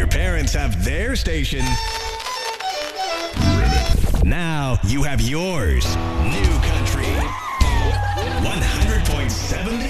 Your parents have their station. Now you have yours. New country.